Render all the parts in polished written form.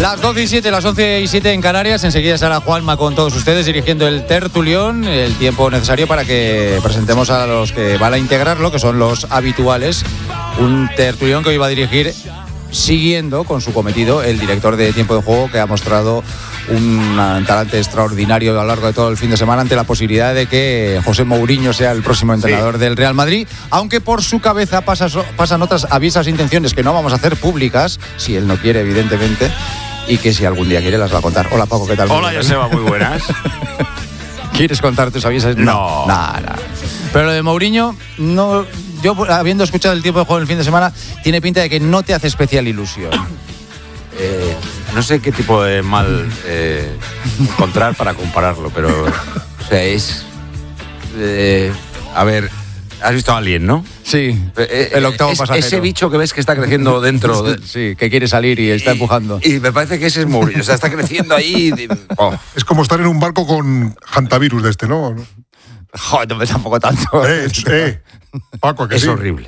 Las 12:07, las 11:07 en Canarias. Enseguida estará Juanma con todos ustedes dirigiendo el tertulión. El tiempo necesario para que presentemos a los que van a integrarlo, que son los habituales. Un tertulión que hoy va a dirigir, siguiendo con su cometido, el director de Tiempo de Juego, que ha mostrado un talante extraordinario a lo largo de todo el fin de semana ante la posibilidad de que José Mourinho sea el próximo entrenador del Real Madrid, aunque por su cabeza pasan otras aviesas intenciones que no vamos a hacer públicas, si él no quiere, evidentemente, y que si algún día quiere las va a contar. Hola, Paco, ¿qué tal? Hola, Joseba, muy buenas. ¿Quieres contar tus aviesas? No. Nada. Pero lo de Mourinho, no. Yo, habiendo escuchado el Tiempo de Juego el fin de semana, tiene pinta de que no te hace especial ilusión. No sé qué tipo de mal encontrar para compararlo, pero o sea, es... a ver, ¿has visto a Alien, no? Sí, el octavo pasajero. Ese bicho que ves que está creciendo dentro. Sí, que quiere salir y está empujando. Y me parece que ese es Mourinho, o sea, está creciendo ahí. Oh. Es como estar en un barco con hantavirus de este, ¿no? Joder, no me tampoco tanto. Paco, que es sí. Horrible.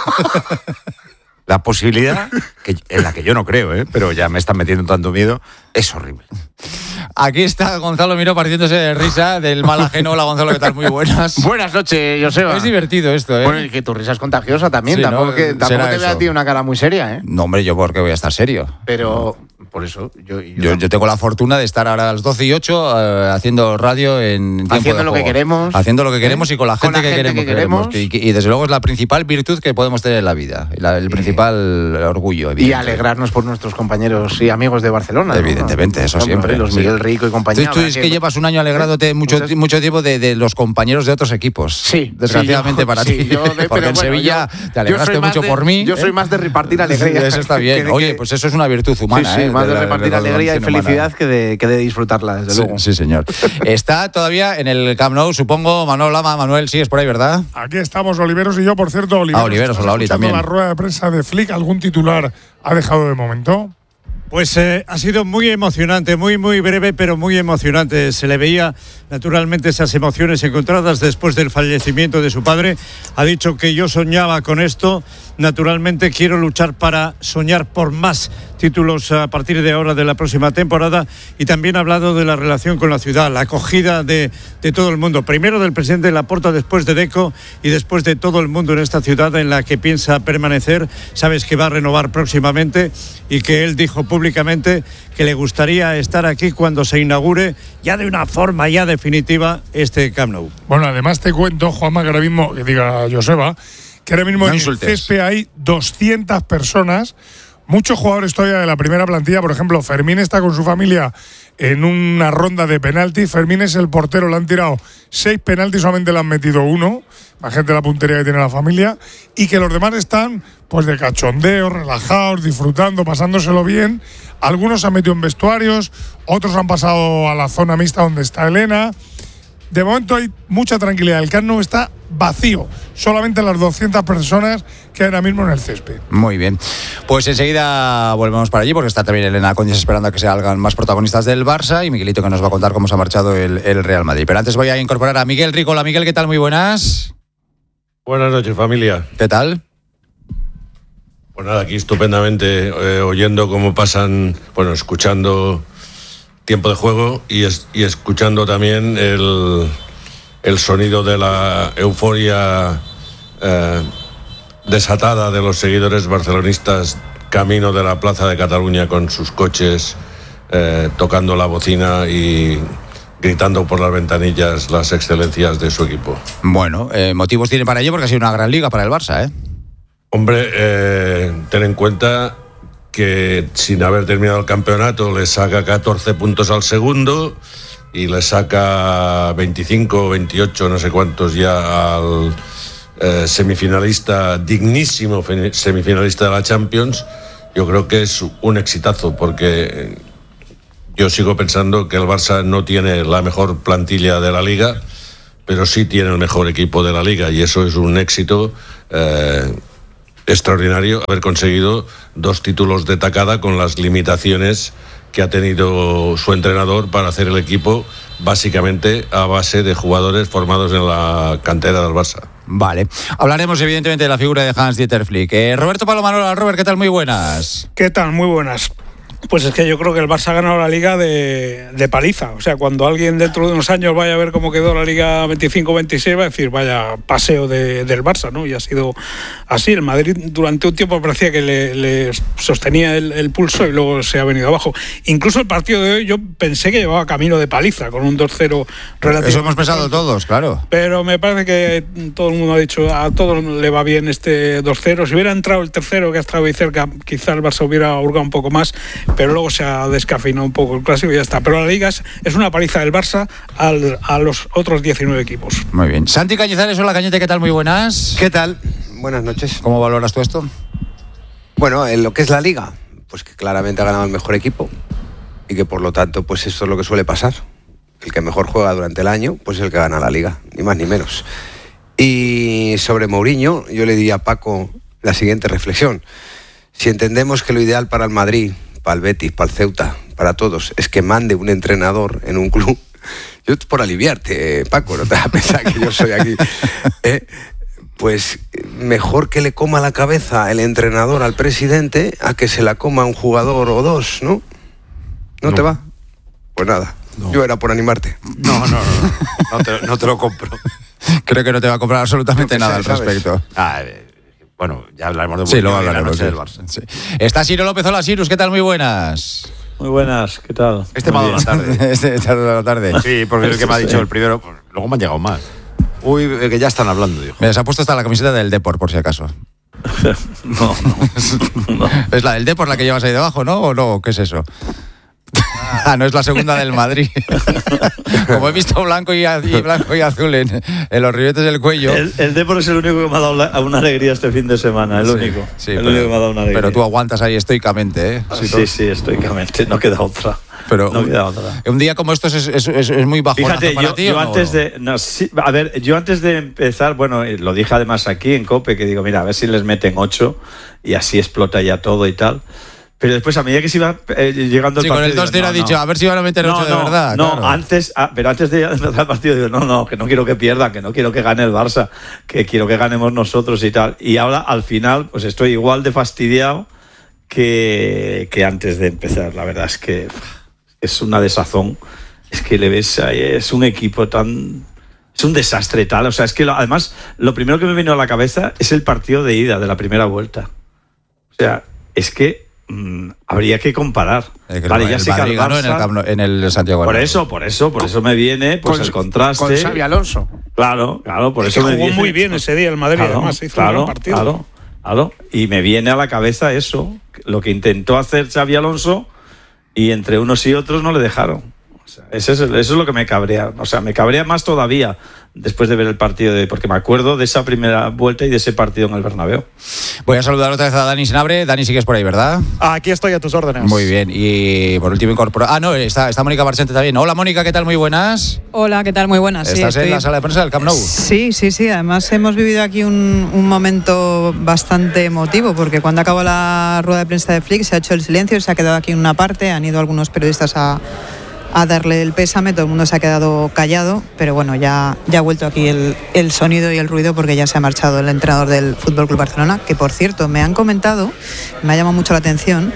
La posibilidad, en la que yo no creo, pero ya me están metiendo tanto miedo, es horrible. Aquí está Gonzalo Miró partiéndose de risa del mal ajeno. Hola, Gonzalo, ¿qué tal? Muy buenas. Buenas noches, Joseba. Es divertido esto, ¿eh? Bueno, y que tu risa es contagiosa también. Sí, tampoco ¿no? te veo a ti una cara muy seria, ¿eh? No, hombre, yo porque voy a estar serio. Pero, por eso, yo tengo la fortuna de estar ahora a las 12:08 haciendo radio en Tiempo haciendo de lo Juego. que queremos. Haciendo lo que queremos y con la gente, que queremos. Y Y desde luego es la principal virtud que podemos tener en la vida. El principal orgullo, evidentemente. Y alegrarnos por nuestros compañeros y amigos de Barcelona. Evidentemente, ¿no? Eso siempre. Los Miguel Rico y compañía. Tú es que llevas un año alegrándote mucho tiempo de los compañeros de otros equipos. Sí. Desgraciadamente para ti. Porque en Sevilla te alegraste mucho por mí. Yo soy más de repartir alegría. Eso está bien. Oye, pues eso es una virtud humana. Sí, más de repartir alegría y felicidad que de disfrutarla, desde luego. Sí, señor. Está todavía en el Camp Nou, supongo, Manuel Lama. Manuel, sigues por ahí, ¿verdad? Aquí estamos, Oliveros y yo, por cierto, Oliveros. Oliveros, hola, Oli, también. La rueda de prensa de Flick, ¿algún titular ha dejado de momento? Pues ha sido muy emocionante, muy breve, pero muy emocionante. Se le veía naturalmente esas emociones encontradas después del fallecimiento de su padre. Ha dicho que yo soñaba con esto. Naturalmente quiero luchar para soñar por más títulos a partir de ahora de la próxima temporada, y también ha hablado de la relación con la ciudad, la acogida de todo el mundo, primero del presidente Laporta, después de Deco y después de todo el mundo en esta ciudad en la que piensa permanecer. Sabes que va a renovar próximamente y que él dijo públicamente que le gustaría estar aquí cuando se inaugure ya de una forma ya definitiva este Camp Nou. Bueno, además te cuento, Juanma, que ahora mismo, que diga Joseba, que ahora mismo en el césped hay 200 personas, muchos jugadores todavía de la primera plantilla. Por ejemplo, Fermín está con su familia en una ronda de penaltis. Fermín es el portero, le han tirado 6 penaltis, solamente le han metido 1. Imagínate la puntería que tiene la familia. Y que los demás están pues de cachondeo, relajados, disfrutando, pasándoselo bien. Algunos se han metido en vestuarios, otros han pasado a la zona mixta donde está Elena. De momento hay mucha tranquilidad. El Camp Nou está vacío. Solamente las 200 personas que hay ahora mismo en el césped. Muy bien. Pues enseguida volvemos para allí, porque está también Elena Condes esperando a que se salgan más protagonistas del Barça, y Miguelito, que nos va a contar cómo se ha marchado el Real Madrid. Pero antes voy a incorporar a Miguel Rico. Hola, Miguel, ¿qué tal? Muy buenas. Buenas noches, familia. ¿Qué tal? Pues nada, aquí estupendamente oyendo cómo pasan, escuchando Tiempo de Juego y escuchando también el sonido de la euforia desatada de los seguidores barcelonistas camino de la Plaza de Cataluña con sus coches, tocando la bocina y gritando por las ventanillas las excelencias de su equipo. Bueno, motivos tiene para ello, porque ha sido una gran liga para el Barça, ¿eh? Hombre, ten en cuenta que sin haber terminado el campeonato le saca 14 puntos al segundo y le saca 25 o 28, no sé cuántos ya al semifinalista, dignísimo semifinalista de la Champions. Yo creo que es un exitazo, porque yo sigo pensando que el Barça no tiene la mejor plantilla de la Liga, pero sí tiene el mejor equipo de la Liga, y eso es un éxito extraordinario, haber conseguido 2 títulos de tacada con las limitaciones que ha tenido su entrenador para hacer el equipo básicamente a base de jugadores formados en la cantera del Barça. Vale. Hablaremos evidentemente de la figura de Hans-Dieter Flick. Roberto Palomano, Robert, ¿qué tal? Muy buenas. ¿Qué tal? Muy buenas. Pues es que yo creo que el Barça ha ganado la Liga de paliza. O sea, cuando alguien dentro de unos años vaya a ver cómo quedó la Liga 25-26, va a decir, vaya paseo del Barça, ¿no? Y ha sido así. El Madrid durante un tiempo parecía que le sostenía el pulso y luego se ha venido abajo. Incluso el partido de hoy yo pensé que llevaba camino de paliza, con un 2-0 relativo. Eso hemos pensado todos, claro. Pero me parece que todo el mundo ha dicho, a todos le va bien este 2-0. Si hubiera entrado el tercero, que ha estado ahí cerca, quizá el Barça hubiera hurgado un poco más, pero luego se ha descafeinado un poco el clásico y ya está. Pero la Liga es una paliza del Barça a los otros 19 equipos. Muy bien. Santi Cañizares, hola Cañete, ¿qué tal? Muy buenas. ¿Qué tal? Buenas noches. ¿Cómo valoras tú esto? Bueno, en lo que es la Liga, pues que claramente ha ganado el mejor equipo y que por lo tanto, pues esto es lo que suele pasar. El que mejor juega durante el año, pues es el que gana la Liga, ni más ni menos. Y sobre Mourinho, yo le diría a Paco la siguiente reflexión. Si entendemos que lo ideal para el Madrid, para el Betis, para el Ceuta, para todos, es que mande un entrenador en un club, yo por aliviarte, Paco, no te vas a pensar que yo soy aquí, pues mejor que le coma la cabeza el entrenador al presidente a que se la coma un jugador o dos, ¿no? ¿No te va? Pues nada, no. Yo era por animarte. No te lo compro. Creo que no te va a comprar absolutamente nada al respecto. Bueno, ya hablaremos de luego hablaremos del Barça. Sí. Está Ciro López, hola Cyrus, ¿qué tal? Muy buenas. Muy buenas, ¿qué tal? Me ha dado la tarde. Me ha dado la tarde. Sí, porque el que me ha dicho el primero, pues, luego me han llegado más. Uy, que ya están hablando, dijo. Mira, se ha puesto hasta la camiseta del Depor, por si acaso. No. ¿Es la del Depor la que llevas ahí debajo, no? ¿O no? ¿Qué es eso? No es la segunda del Madrid. Como he visto blanco y azul en los ribetes del cuello. El Depor es el único que me ha dado una alegría este fin de semana, el único. Sí, único que me ha dado una alegría. Pero tú aguantas ahí estoicamente, ¿eh? Sí, estoicamente, no queda otra. Pero no queda otra. Un día como estos es muy bajonazo. Fíjate, para ti, yo ¿o antes de... yo antes de empezar, bueno, lo dije además aquí en COPE, que digo, mira, a ver si les meten 8 y así explota ya todo y tal. Pero después, a medida que se iba llegando el partido... Sí, con el 2-0 ha dicho, a ver si van a meter 8 de verdad. No, claro. pero antes de empezar el partido digo, no, que no quiero que pierdan, que no quiero que gane el Barça, que quiero que ganemos nosotros y tal. Y ahora, al final, pues estoy igual de fastidiado que antes de empezar. La verdad es que es una desazón. Es que le ves ahí, es un equipo tan... Es un desastre tal. O sea, es que además, lo primero que me vino a la cabeza es el partido de ida de la primera vuelta. O sea, es que habría que comparar. Vale, ya sé que el Barça, en el Santiago. Por eso me viene pues el contraste. Con Xabi Alonso. Claro, por eso me jugó viene. Muy bien ese día el Madrid, además hizo un buen partido. Claro. Y me viene a la cabeza eso, lo que intentó hacer Xabi Alonso y entre unos y otros no le dejaron. O sea, eso es lo que me cabrea. O sea, me cabrea más todavía después de ver el partido porque me acuerdo de esa primera vuelta y de ese partido en el Bernabéu. Voy a saludar otra vez a Dani Senabre. Dani, sigues por ahí, ¿verdad? Aquí estoy a tus órdenes. Muy bien. Y por último incorpora... está Mónica Barcente también. Hola Mónica, ¿qué tal? Muy buenas. Hola, ¿qué tal? Muy buenas. ¿Estás en la sala de prensa del Camp Nou? Sí. Además hemos vivido aquí un momento bastante emotivo, porque cuando acabó la rueda de prensa de Flick se ha hecho el silencio, se ha quedado aquí en una parte, han ido algunos periodistas a darle el pésame, todo el mundo se ha quedado callado, pero bueno, ya ha vuelto aquí el sonido y el ruido, porque ya se ha marchado el entrenador del FC Barcelona, que por cierto me han comentado, me ha llamado mucho la atención,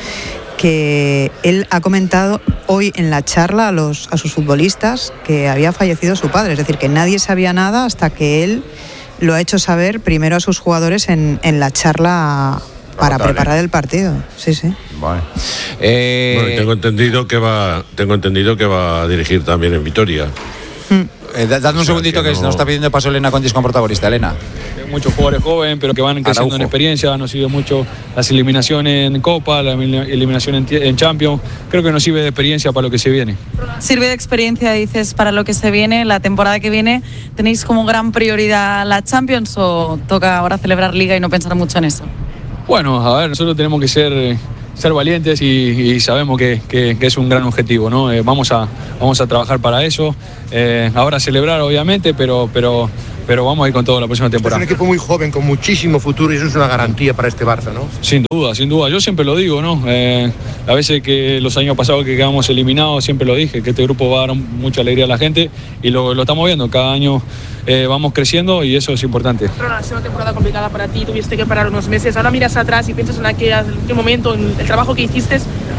que él ha comentado hoy en la charla a sus futbolistas que había fallecido su padre, es decir, que nadie sabía nada hasta que él lo ha hecho saber primero a sus jugadores en la charla para preparar el partido. Sí. Vale. Bueno, tengo entendido que va a dirigir también en Vitoria. Dadme un segundito que nos está pidiendo paso Elena Contis con protagonista. Elena. Muchos jugadores jóvenes, pero que van creciendo en experiencia. Nos sirve mucho las eliminaciones en Copa, la eliminación en Champions. Creo que nos sirve de experiencia para lo que se viene. Sirve de experiencia, dices, para lo que se viene, la temporada que viene. ¿Tenéis como gran prioridad la Champions o toca ahora celebrar Liga y no pensar mucho en eso? Bueno, a ver, nosotros tenemos que ser valientes y sabemos que es un gran objetivo, ¿no? Vamos a trabajar para eso. Ahora celebrar, obviamente, pero vamos a ir con todo la próxima temporada. Es un equipo muy joven, con muchísimo futuro, y eso es una garantía para este Barça, ¿no? Sin duda. Yo siempre lo digo, ¿no? A veces que los años pasados que quedamos eliminados, siempre lo dije, que este grupo va a dar mucha alegría a la gente y lo estamos viendo. Cada año vamos creciendo y eso es importante. Pero ha sido una temporada complicada para ti, tuviste que parar unos meses. Ahora miras atrás y piensas en aquel momento, en el trabajo que hiciste.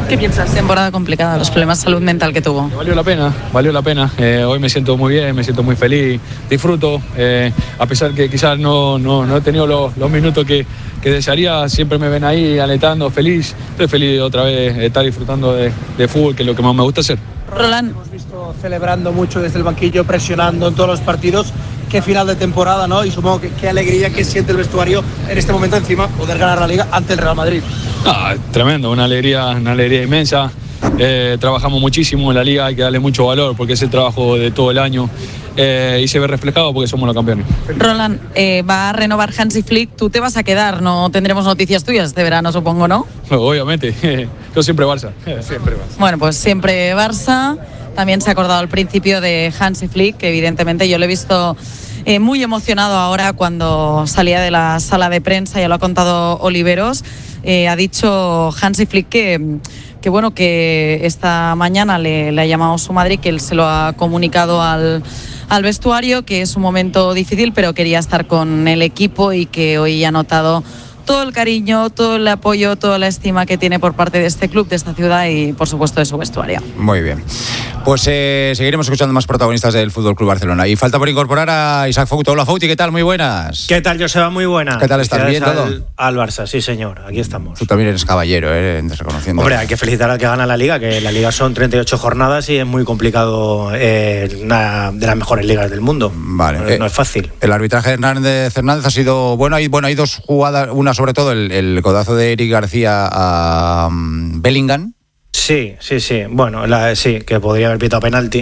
¿Qué piensas? Temporada complicada, los problemas de salud mental que tuvo. Valió la pena. Hoy me siento muy bien, me siento muy feliz, disfruto. A pesar que quizás no he tenido los minutos que desearía, siempre me ven ahí alentando, feliz. Estoy feliz otra vez de estar disfrutando de fútbol, que es lo que más me gusta hacer. Roland. Hemos visto celebrando mucho desde el banquillo, presionando en todos los partidos. Qué final de temporada, ¿no? Y supongo que qué alegría que siente el vestuario en este momento, encima poder ganar la Liga ante el Real Madrid. Tremendo, una alegría inmensa. Trabajamos muchísimo en la Liga, hay que darle mucho valor porque es el trabajo de todo el año y se ve reflejado porque somos los campeones. Roland, va a renovar Hansi Flick, tú te vas a quedar, no tendremos noticias tuyas este verano, supongo, ¿no? Obviamente, yo siempre Barça. Siempre Barça. Bueno, pues siempre Barça. También se ha acordado al principio de Hansi Flick, que evidentemente yo lo he visto muy emocionado ahora cuando salía de la sala de prensa, ya lo ha contado Oliveros. Ha dicho Hansi Flick que bueno, que esta mañana le ha llamado su madre y que él se lo ha comunicado al vestuario, que es un momento difícil, pero quería estar con el equipo y que hoy ha notado todo el cariño, todo el apoyo, toda la estima que tiene por parte de este club, de esta ciudad y, por supuesto, de su vestuario. Muy bien. Pues seguiremos escuchando más protagonistas del Fútbol Club Barcelona. Y falta por incorporar a Isaac Fouto. Hola, Fouti, ¿qué tal? Muy buenas. ¿Qué tal, Joseba? Muy buena. ¿Qué tal estás? ¿Bien todo? Al Barça, sí, señor. Aquí estamos. Tú también eres caballero, reconociendo. Hombre, hay que felicitar al que gana la Liga, que la Liga son 38 jornadas y es muy complicado, una de las mejores ligas del mundo. Vale. No es fácil. El arbitraje de Hernández ha sido bueno. Hay dos jugadas, una sobre todo el codazo de Eric García a Bellingham. Sí. Bueno, sí, que podría haber pitado penalti.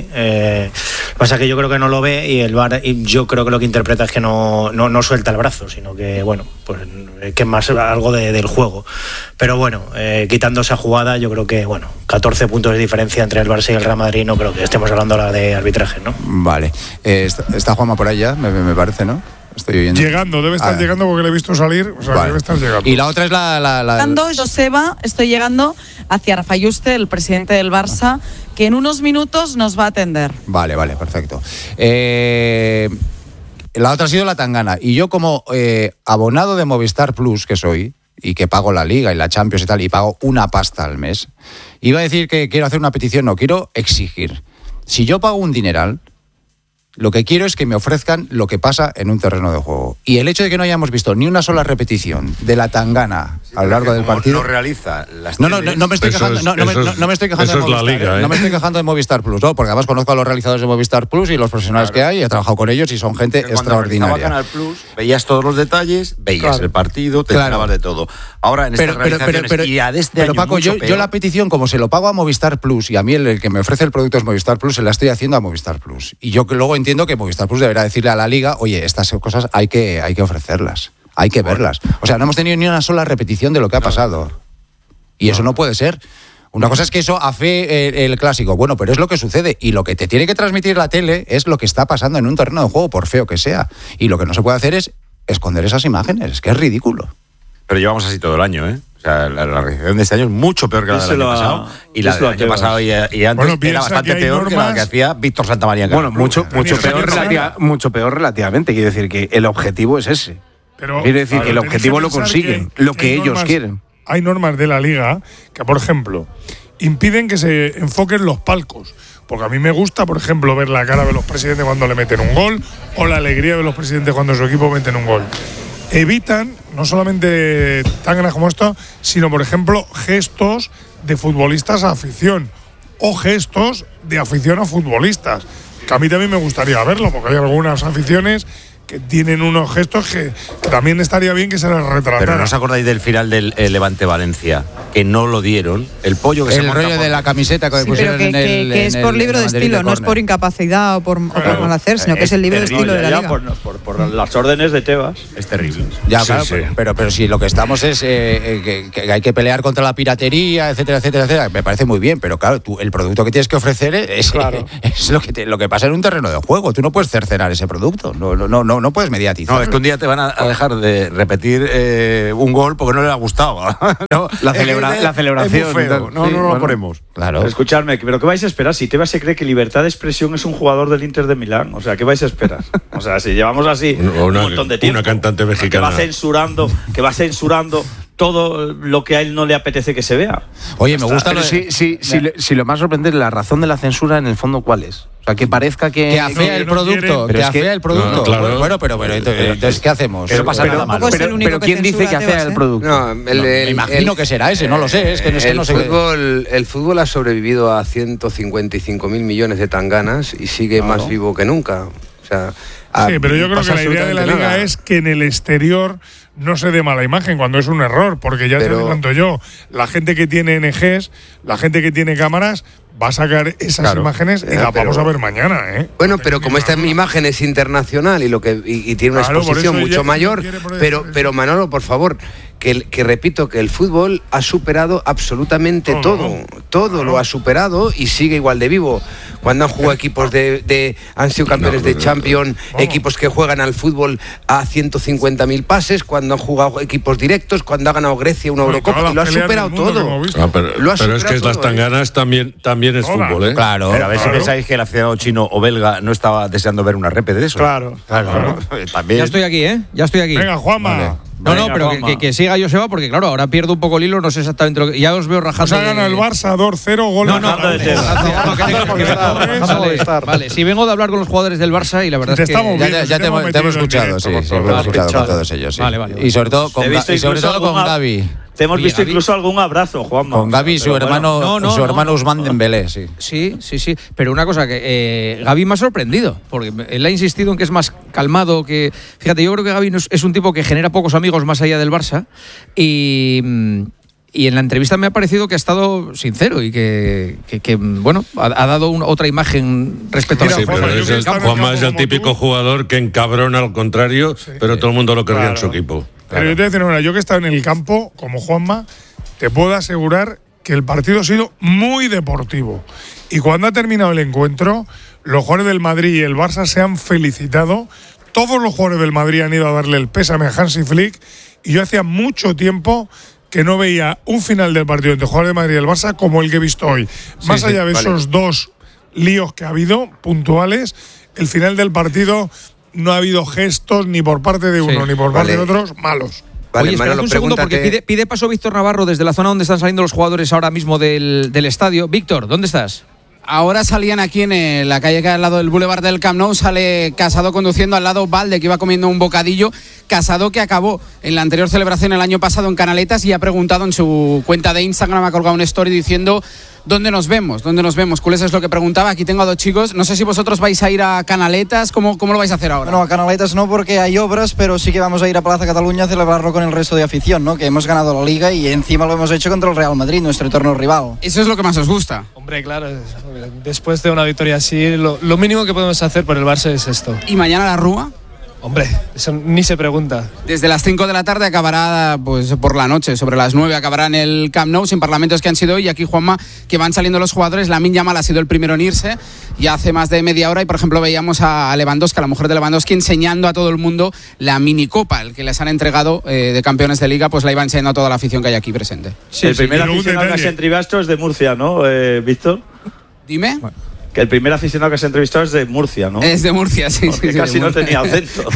Pasa que yo creo que no lo ve y el VAR, y yo creo que lo que interpreta es que no suelta el brazo, sino que, bueno, pues que es más algo del juego. Pero bueno, quitando esa jugada, yo creo que, bueno, 14 puntos de diferencia entre el Barça y el Real Madrid, no creo que estemos hablando ahora de arbitraje, ¿no? Vale. Está Juanma por ahí ya, me parece, ¿no? Estoy oyendo. Llegando, debe estar llegando porque le he visto salir, o sea, vale. Debe estar llegando. Y la otra es Joseba, estoy llegando hacia Rafa Yuste, el presidente del Barça, que en unos minutos nos va a atender. Vale, perfecto. La otra ha sido la Tangana. Y yo como abonado de Movistar Plus que soy, y que pago la Liga y la Champions y tal, y pago una pasta al mes, iba a decir que quiero hacer una petición, no, quiero exigir. Si yo pago un dineral, lo que quiero es que me ofrezcan lo que pasa en un terreno de juego. Y el hecho de que no hayamos visto ni una sola repetición de la Tangana a lo largo del partido. No realiza las no me estoy quejando. No me estoy quejando de Movistar. Liga, no me estoy quejando de Movistar Plus, ¿no? Porque además conozco a los realizadores de Movistar Plus y los profesionales que hay, he trabajado con ellos y son gente extraordinaria. Cuando Canal Plus, veías todos los detalles, veías el partido, te enterabas de todo. Ahora en estas realizaciones y a de este año Paco, yo la petición, como se lo pago a Movistar Plus y a mí el que me ofrece el producto es Movistar Plus, se la estoy haciendo a Movistar Plus. Y yo luego entiendo que Movistar Plus deberá decirle a la Liga, oye, estas cosas hay que ofrecerlas, hay que verlas. O sea, no hemos tenido ni una sola repetición de lo que ha pasado. Y eso no puede ser. Una cosa es que eso afee el clásico, bueno, pero es lo que sucede. Y lo que te tiene que transmitir la tele es lo que está pasando en un terreno de juego, por feo que sea. Y lo que no se puede hacer es esconder esas imágenes, es que es ridículo. Pero llevamos así todo el año, ¿eh? O sea, la realización de este año es mucho peor que la del año pasado. Y la del año pasado y antes era bastante peor que la que hacía Víctor Santamaría. Bueno, mucho peor relativamente. Quiero decir que el objetivo es ese. Quiero decir que el objetivo lo consiguen, lo que ellos quieren. Hay normas de la Liga que, por ejemplo, impiden que se enfoquen los palcos. Porque a mí me gusta, por ejemplo, ver la cara de los presidentes cuando le meten un gol o la alegría de los presidentes cuando su equipo meten un gol. Evitan no solamente tanganas como esto, sino, por ejemplo, gestos de futbolistas a afición o gestos de afición a futbolistas, que a mí también me gustaría verlo, porque hay algunas aficiones que tienen unos gestos que también estaría bien que se les retratara. Pero ¿no os acordáis del final del Levante-Valencia? Que no lo dieron. El pollo que se monta rollo de la camiseta que pusieron pero que es por libro de estilo, no es por incapacidad o por mal hacer, sino que es el libro de estilo de la Liga. Por las órdenes de Tebas. Es terrible. Ya, claro, sí. Pero si lo que estamos es que hay que pelear contra la piratería, etcétera, me parece muy bien, pero claro, tú el producto que tienes que ofrecer es lo que pasa en un terreno de juego. Tú no puedes cercenar ese producto, no puedes mediatizar. No, es que un día te van a dejar de repetir un gol porque no le ha gustado. No, la celebración. Es muy feo. No lo ponemos. Claro. Escuchadme, pero ¿qué vais a esperar? Si Tebas se cree que libertad de expresión es un jugador del Inter de Milán, o sea, ¿qué vais a esperar? O sea, si llevamos así un montón de tiempo. Una cantante mexicana. Que va censurando todo lo que a él no le apetece que se vea. Oye, me gusta pero si lo más sorprendente, la razón de la censura, en el fondo, ¿cuál es? O sea, que parezca que afea el producto, que afea el producto. No, claro. Bueno, pero entonces, ¿qué hacemos? Pero No pasa nada malo. Pero ¿quién dice que afea el producto? No, me imagino que será ese, no lo sé. Es que no sé. El fútbol ha sobrevivido a 155.000 millones de tanganas y sigue más vivo que nunca. O sea, sí, pero yo creo que la idea de la liga es que en el exterior no se dé mala imagen cuando es un error, porque ya te adelanto yo, la gente que tiene NGs, la gente que tiene cámaras, va a sacar esas imágenes y las vamos a ver mañana, ¿eh? Bueno, pero como esta imagen es internacional y tiene una exposición mucho mayor, pero Manolo, por favor, que repito que el fútbol ha superado absolutamente todo lo ha superado y sigue igual de vivo. Cuando han jugado equipos han sido campeones de Champions, equipos que juegan al fútbol a 150.000 pases, cuando han jugado equipos directos, cuando ha ganado Grecia una Eurocopa, lo ha superado todo. Pero es que las tanganas también es fútbol, ¿eh? Claro. Pero a ver si pensáis que el aficionado chino o belga no estaba deseando ver una repe de eso. Claro. También. Ya estoy aquí, ¿eh? Ya estoy aquí. Venga, Juanma. Vale. No, pero que siga Joseba, porque claro, ahora pierdo un poco el hilo, no sé exactamente lo que. Ya os veo rajando. Nos ha ganado el Barça 2-0, gol. Vale, si vengo de hablar con los jugadores del Barça y la verdad es que. Ya te hemos escuchado, sí, hemos escuchado con todos ellos, sí. Vale. Y sobre todo con Gavi. Te hemos visto incluso algún abrazo, Juanma. Con Gavi y su hermano Ousmane Dembélé, sí. Sí. Pero una cosa, que Gavi me ha sorprendido, porque él ha insistido en que es más calmado, que. Fíjate, yo creo que Gavi es un tipo que genera pocos amigos más allá del Barça. Y en la entrevista me ha parecido que ha estado sincero y que bueno, ha dado otra imagen respecto a la Juanma es el típico jugador que encabrona al contrario, pero todo el mundo lo querría en su equipo. Pero yo te voy a decir una, yo que he estado en el campo, como Juanma, te puedo asegurar que el partido ha sido muy deportivo. Y cuando ha terminado el encuentro, los jugadores del Madrid y el Barça se han felicitado. Todos los jugadores del Madrid han ido a darle el pésame a Hansi Flick. Y yo hacía mucho tiempo que no veía un final del partido entre jugadores de Madrid y el Barça como el que he visto hoy. Más allá de esos dos líos que ha habido, puntuales, el final del partido no ha habido gestos ni por parte de uno ni por parte de otros malos. Oye, esperad un segundo porque pide paso Víctor Navarro desde la zona donde están saliendo los jugadores ahora mismo del estadio. Víctor, ¿dónde estás? Ahora salían aquí en la calle que hay al lado del Boulevard del Camp Nou, sale Casado conduciendo al lado Valde, que iba comiendo un bocadillo. Casado que acabó en la anterior celebración el año pasado en Canaletas y ha preguntado en su cuenta de Instagram, ha colgado una story diciendo ¿dónde nos vemos? Culés es lo que preguntaba. Aquí tengo a dos chicos. No sé si vosotros vais a ir a Canaletas. ¿Cómo lo vais a hacer ahora? Bueno, a Canaletas no porque hay obras, pero sí que vamos a ir a Plaza Cataluña a celebrarlo con el resto de afición, ¿no? Que hemos ganado la Liga y encima lo hemos hecho contra el Real Madrid, nuestro eterno rival. ¿Eso es lo que más os gusta? Hombre, claro. Después de una victoria así, lo mínimo que podemos hacer por el Barça es esto. ¿Y mañana la Rúa? Hombre, eso ni se pregunta. Desde las 5 de la tarde acabará, pues por la noche, sobre las 9 acabará en el Camp Nou, sin parlamentos que han sido hoy. Y aquí, Juanma, que van saliendo los jugadores. Lamine Yamal ha sido el primero en irse ya hace más de media hora. Y, por ejemplo, veíamos a Lewandowski, a la mujer de Lewandowski, enseñando a todo el mundo la minicopa, el que les han entregado de campeones de Liga, pues la iba enseñando a toda la afición que hay aquí presente. Sí, el primer aficionado que se entrevistó es de Murcia, ¿no, Víctor? Dime. Que el primer aficionado que se ha entrevistado es de Murcia, ¿no? Es de Murcia, sí. Porque casi no tenía acento.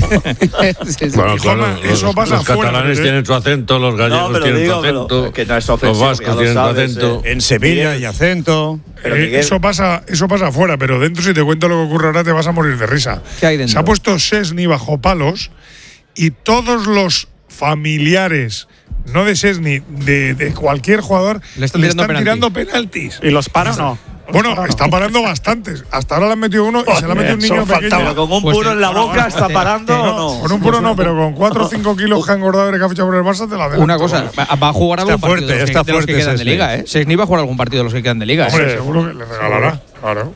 Bueno, claro, los catalanes tienen su acento, los gallegos tienen su acento, que no es los vascos tienen su acento. En Sevilla hay acento. Eso pasa afuera, pero dentro, si te cuento lo que ocurre ahora, te vas a morir de risa. ¿Qué hay dentro? Se ha puesto Szczęsny bajo palos y todos los familiares, no de Szczęsny, de cualquier jugador, le están tirando penaltis. ¿Y los para o no? Bueno, está parando bastantes. Hasta ahora le han metido uno y se le ha metido un niño pequeño. Pero con un puro en la boca está parando o no. Con un puro no, pero con 4 o 5 kilos que ha engordado de que ha fichado por el Barça te la dejan. Una cosa, va a jugar algún partido de los que quedan de Liga, ¿eh? Szczęsny va a jugar algún partido de los que quedan de Liga. Hombre, seguro que le regalará. Claro.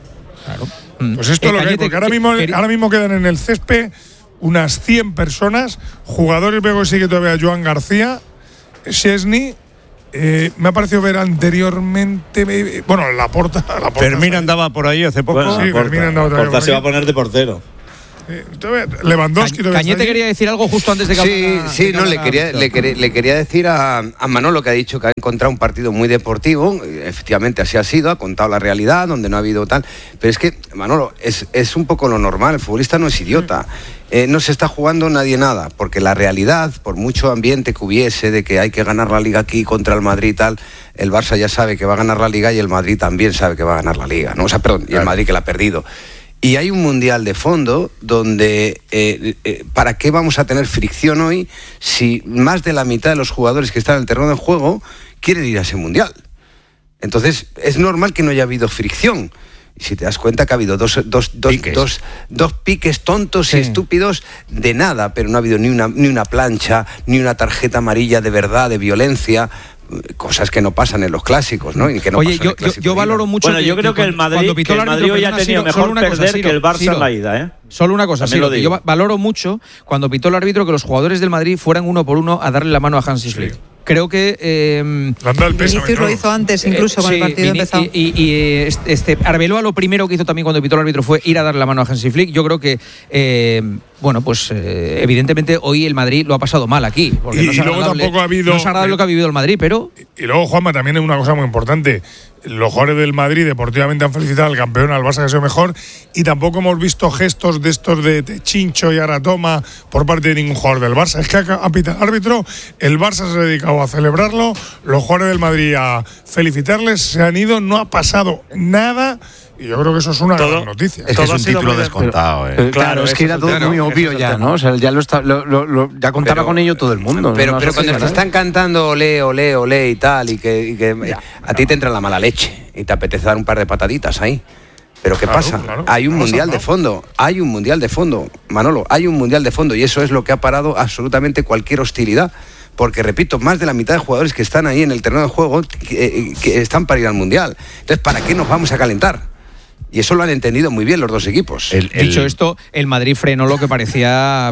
Pues esto es lo que hay, porque ahora mismo quedan en el césped unas 100 personas. Jugadores, veo que sigue todavía Joan García, Szczęsny. Me ha parecido ver anteriormente, Laporta. Fermín andaba por ahí hace poco. Bueno, sí, Fermín andaba por ahí. Laporta se va a poner de portero. Lewandowski. Cañete quería decir algo justo antes de que le quería decir a Manolo, que ha dicho que ha encontrado un partido muy deportivo. Efectivamente, así ha sido, ha contado la realidad, donde no ha habido tal. Pero es que, Manolo, es un poco lo normal. El futbolista no es idiota. No se está jugando nadie nada, porque la realidad, por mucho ambiente que hubiese de que hay que ganar la Liga aquí contra el Madrid y tal, el Barça ya sabe que va a ganar la Liga y el Madrid también sabe que va a ganar la Liga, ¿no? O sea, perdón, y el Madrid que la ha perdido. Y hay un mundial de fondo donde, ¿para qué vamos a tener fricción hoy si más de la mitad de los jugadores que están en el terreno de juego quieren ir a ese mundial? Entonces, es normal que no haya habido fricción. Y si te das cuenta que ha habido dos piques tontos y estúpidos de nada, pero no ha habido ni una plancha, ni una tarjeta amarilla de verdad, de violencia. Cosas que no pasan en los clásicos, ¿no? Y que no Oye, yo valoro mucho. Bueno, yo creo que el Madrid hoy ha tenido mejor perder que el Barça en la ida, ¿eh? Solo una cosa, yo valoro mucho cuando pitó el árbitro que los jugadores del Madrid fueran 1 por 1 a darle la mano a Hansi Flick. Creo que Vinicius lo hizo antes, incluso con el partido empezado. Y Arbeloa lo primero que hizo también cuando pitó el árbitro fue ir a darle la mano a Hansi Flick. Yo creo que evidentemente hoy el Madrid lo ha pasado mal aquí. Porque y luego tampoco ha habido. No es agradable lo que ha vivido el Madrid, pero. Y luego, Juanma, también es una cosa muy importante. Los jugadores del Madrid deportivamente han felicitado al campeón, al Barça, que ha sido mejor, y tampoco hemos visto gestos de estos de chincho y ahora toma por parte de ningún jugador del Barça. Es que ha pitado el árbitro, el Barça se ha dedicado a celebrarlo, los jugadores del Madrid a felicitarles, se han ido, no ha pasado nada. Y yo creo que eso es una gran noticia. Es que es un título descontado. Claro, es que era todo muy obvio ya, ¿no? O sea, ya ya contaba con ello todo el mundo. Pero cuando te están cantando olé, olé, olé y tal, y que a ti te entra la mala leche y te apetece dar un par de pataditas ahí. Pero ¿qué pasa? Hay un mundial de fondo, Manolo, hay un mundial de fondo y eso es lo que ha parado absolutamente cualquier hostilidad. Porque, repito, más de la mitad de jugadores que están ahí en el terreno de juego que están para ir al mundial. Entonces, ¿para qué nos vamos a calentar? Y eso lo han entendido muy bien los dos equipos. Dicho esto, el Madrid frenó lo que parecía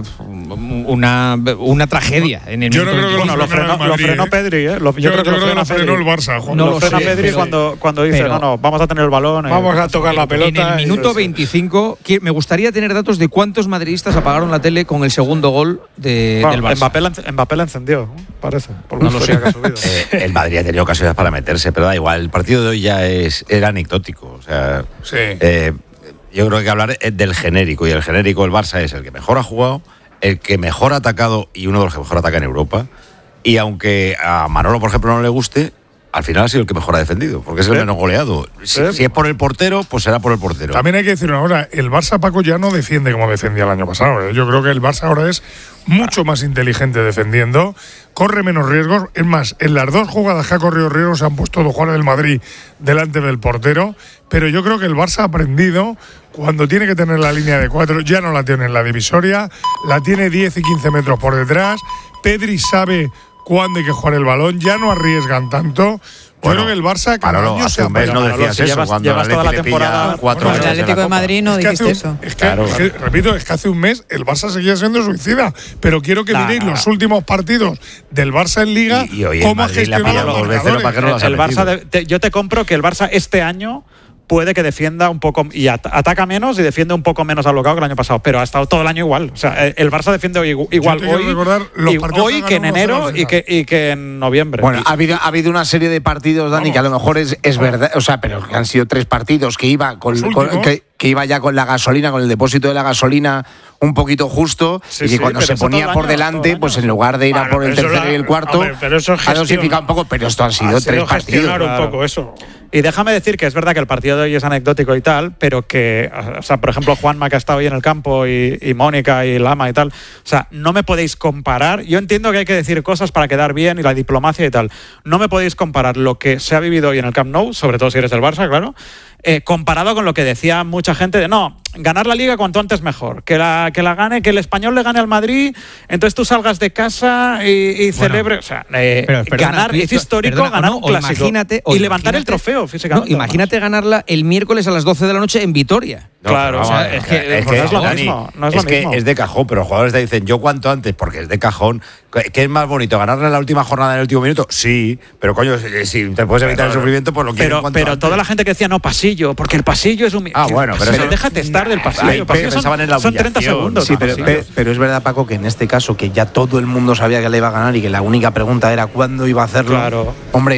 una tragedia. En el yo no creo que lo frenó Pedri. Yo creo que lo frenó el Barça. Lo frena Pedri cuando dice, vamos a tener el balón. Vamos a tocar la pelota. En el minuto 25, me gustaría tener datos de cuántos madridistas apagaron la tele con el segundo gol del Barça. Mbappé la encendió, parece. No lo sé. El Madrid ha tenido ocasiones para meterse, pero da igual. El partido de hoy ya era anecdótico. O sea, sí. Yo creo que hay que hablar del genérico, y el genérico, el Barça es el que mejor ha jugado, el que mejor ha atacado y uno de los que mejor ataca en Europa. Y aunque a Manolo, por ejemplo, no le guste, al final ha sido el que mejor ha defendido, porque es el menos goleado. Si es por el portero, pues será por el portero. También hay que decir una cosa, el Barça, Paco, ya no defiende como defendía el año pasado. Yo creo que el Barça ahora es mucho más inteligente defendiendo, corre menos riesgos. Es más, en las dos jugadas que ha corrido riesgos se han puesto los jugadores del Madrid delante del portero, pero yo creo que el Barça ha aprendido cuando tiene que tener la línea de 4, ya no la tiene en la divisoria, la tiene 10 y 15 metros por detrás. Pedri sabe cuándo hay que jugar el balón, ya no arriesgan tanto. Bueno, creo que el Barça cada año hace un mes no decías eso, cuando llevas toda la temporada 4 el Atlético de Madrid no dijiste eso. Repito, es que hace un mes el Barça seguía siendo suicida, pero quiero que miréis los últimos partidos del Barça en Liga, cómo ha gestionado los marcadores. El Barça, yo te compro que el Barça este año puede que defienda un poco y ataca menos y defiende un poco menos alocado que el año pasado, pero ha estado todo el año igual. O sea, el Barça defiende igual hoy que en enero y que en noviembre. Bueno, ha habido una serie de partidos, Dani, que a lo mejor es verdad, o sea, pero que han sido 3 partidos que iba que iba ya con la gasolina, con el depósito de la gasolina un poquito justo, y que cuando se ponía por delante, pues en lugar de ir a por el tercero y el cuarto, ha dosificado un poco, pero esto han sido 3 partidos. Un poco eso. Y déjame decir que es verdad que el partido de hoy es anecdótico y tal, pero que, o sea, por ejemplo, Juanma, que ha estado hoy en el campo, y Mónica y Lama y tal, o sea, no me podéis comparar. Yo entiendo que hay que decir cosas para quedar bien y la diplomacia y tal. No me podéis comparar lo que se ha vivido hoy en el Camp Nou, sobre todo si eres del Barça, claro, comparado con lo que decía mucha gente de ganar la Liga cuanto antes mejor, que la gane, que el Español le gane al Madrid, entonces tú salgas de casa y celebre, o sea, ganar es histórico, ganar un clásico y levantar el trofeo físicamente. Imagínate ganarla el miércoles a las 12 de la noche en Vitoria. Claro, o sea, es que no es lo mismo. No es lo mismo. Es de cajón, pero los jugadores te dicen yo cuanto antes, porque es de cajón. ¿Qué es más bonito? ¿Ganarle en la última jornada en el último minuto? Sí, pero coño, si te puedes evitar el sufrimiento, pues lo quieres cuanto antes. Toda la gente que decía no, pasillo, porque el pasillo es un... bueno, pero déjate estar. disfrutar del partido. Son 30 segundos. Sí, pero es verdad, Paco, que en este caso, que ya todo el mundo sabía que le iba a ganar y que la única pregunta era cuándo iba a hacerlo. Claro. Hombre,